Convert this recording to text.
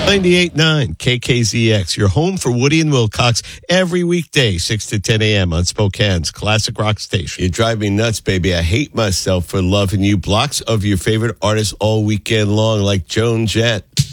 98.9 KKZX, your home for Woody and Wilcox every weekday, 6 to 10 a.m. on Spokane's Classic Rock Station. You drive me nuts, baby. I hate myself for loving you. Blocks of your favorite artists all weekend long, like Joan Jett.